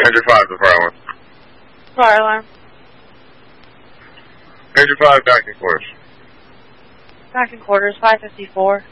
Engine 5 to the fire alarm. Fire alarm. Engine 5, back in quarters. Back in quarters, 554.